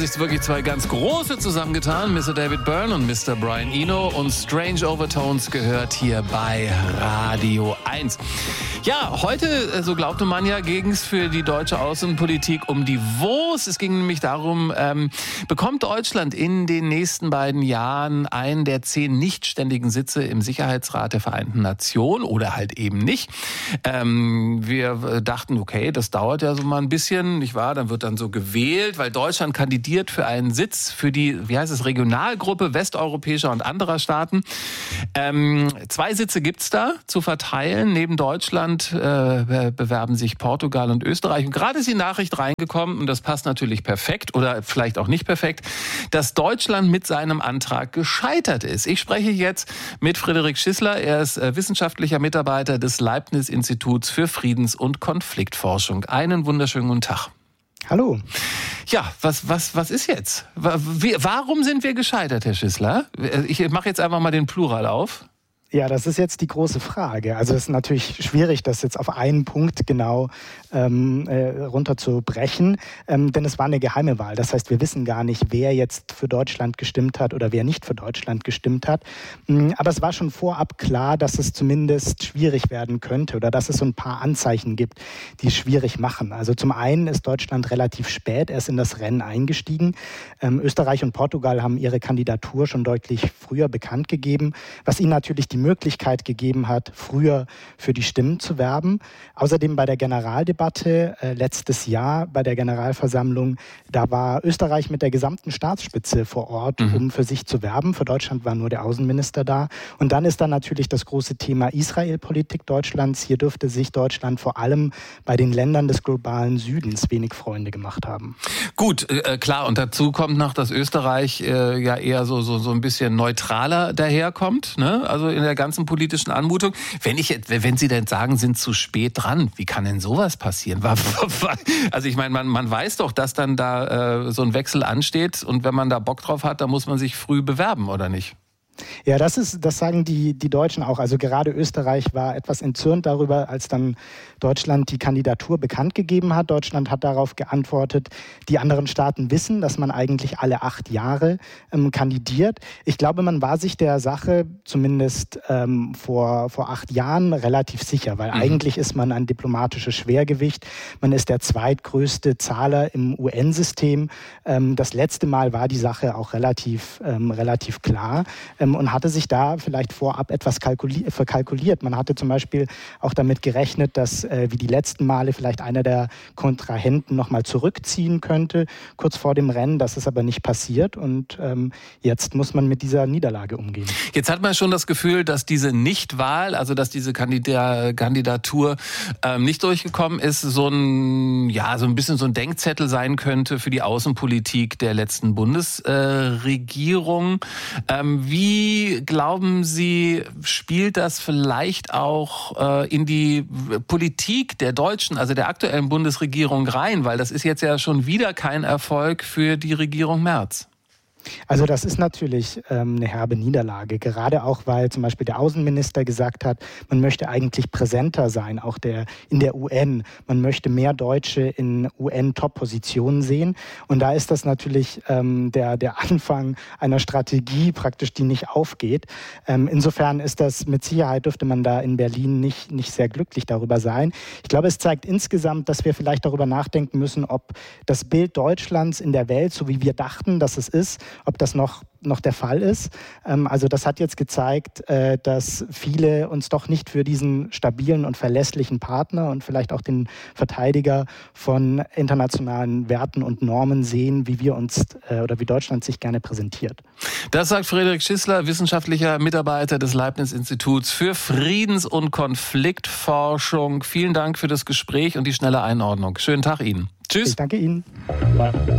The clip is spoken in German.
sich wirklich zwei ganz große zusammengetan, Mr. David Byrne und Mr. Brian Eno, und Strange Overtones gehört hier bei Radio 1. Ja, heute, so glaubte man ja, ging es für die deutsche Außenpolitik um die Wurst. Es ging nämlich darum, bekommt Deutschland in den nächsten beiden Jahren einen der 10 nichtständigen Sitze im Sicherheitsrat der Vereinten Nationen oder halt eben nicht. Wir dachten, okay, das dauert ja so mal ein bisschen, nicht wahr? Dann wird dann so gewählt, weil Deutschland kandidiert für einen Sitz für die, Regionalgruppe westeuropäischer und anderer Staaten. 2 Sitze gibt's da zu verteilen. Neben Deutschland bewerben sich Portugal und Österreich. Und gerade ist die Nachricht reingekommen, und das passt natürlich perfekt oder vielleicht auch nicht perfekt, dass Deutschland mit seinem Antrag gescheitert ist. Ich spreche jetzt mit Frederik Schissler. Er ist wissenschaftlicher Mitarbeiter des Leibniz-Instituts für Friedens- und Konfliktforschung. Einen wunderschönen guten Tag. Hallo. Ja, was ist jetzt? Warum sind wir gescheitert, Herr Schissler? Ich mache jetzt einfach mal den Plural auf. Ja, das ist jetzt die große Frage. Also es ist natürlich schwierig, das jetzt auf einen Punkt genau runterzubrechen, denn es war eine geheime Wahl. Das heißt, wir wissen gar nicht, wer jetzt für Deutschland gestimmt hat oder wer nicht für Deutschland gestimmt hat. Aber es war schon vorab klar, dass es zumindest schwierig werden könnte oder dass es so ein paar Anzeichen gibt, die es schwierig machen. Also zum einen ist Deutschland relativ spät erst in das Rennen eingestiegen. Österreich und Portugal haben ihre Kandidatur schon deutlich früher bekannt gegeben, was ihnen natürlich die Möglichkeit gegeben hat, früher für die Stimmen zu werben. Außerdem bei der Generaldebatte letztes Jahr bei der Generalversammlung, da war Österreich mit der gesamten Staatsspitze vor Ort, um für sich zu werben. Für Deutschland war nur der Außenminister da. Und dann ist dann natürlich das große Thema Israel-Politik Deutschlands. Hier dürfte sich Deutschland vor allem bei den Ländern des globalen Südens wenig Freunde gemacht haben. Gut, klar. Und dazu kommt noch, dass Österreich ja eher so ein bisschen neutraler daherkommt, ne? Also in der ganzen politischen Anmutung. Wenn Sie denn sagen, sind zu spät dran, wie kann denn sowas passieren? Also ich meine, man weiß doch, dass dann da so ein Wechsel ansteht, und wenn man da Bock drauf hat, dann muss man sich früh bewerben, oder nicht? Ja, das sagen die Deutschen auch. Also gerade Österreich war etwas entzürnt darüber, als dann Deutschland die Kandidatur bekannt gegeben hat. Deutschland hat darauf geantwortet, die anderen Staaten wissen, dass man eigentlich alle 8 Jahre kandidiert. Ich glaube, man war sich der Sache zumindest vor 8 Jahren relativ sicher, weil eigentlich ist man ein diplomatisches Schwergewicht. Man ist der zweitgrößte Zahler im UN-System. Das letzte Mal war die Sache auch relativ klar. Und hatte sich da vielleicht vorab etwas verkalkuliert. Man hatte zum Beispiel auch damit gerechnet, dass wie die letzten Male vielleicht einer der Kontrahenten nochmal zurückziehen könnte, kurz vor dem Rennen. Das ist aber nicht passiert, und jetzt muss man mit dieser Niederlage umgehen. Jetzt hat man schon das Gefühl, dass diese Nichtwahl, also dass diese Kandidatur nicht durchgekommen ist, so ein bisschen so ein Denkzettel sein könnte für die Außenpolitik der letzten Bundesregierung. Wie glauben Sie, spielt das vielleicht auch in die Politik der Deutschen, also der aktuellen Bundesregierung rein? Weil das ist jetzt ja schon wieder kein Erfolg für die Regierung Merz. Also das ist natürlich eine herbe Niederlage, gerade auch, weil zum Beispiel der Außenminister gesagt hat, man möchte eigentlich präsenter sein, auch in der UN. Man möchte mehr Deutsche in UN-Top-Positionen sehen. Und da ist das natürlich der Anfang einer Strategie praktisch, die nicht aufgeht. Insofern ist das mit Sicherheit, dürfte man da in Berlin nicht sehr glücklich darüber sein. Ich glaube, es zeigt insgesamt, dass wir vielleicht darüber nachdenken müssen, ob das Bild Deutschlands in der Welt, so wie wir dachten, dass es ist, ob das noch der Fall ist. Also das hat jetzt gezeigt, dass viele uns doch nicht für diesen stabilen und verlässlichen Partner und vielleicht auch den Verteidiger von internationalen Werten und Normen sehen, wie wir uns oder wie Deutschland sich gerne präsentiert. Das sagt Frederik Schissler, wissenschaftlicher Mitarbeiter des Leibniz-Instituts für Friedens- und Konfliktforschung. Vielen Dank für das Gespräch und die schnelle Einordnung. Schönen Tag Ihnen. Tschüss. Ich danke Ihnen.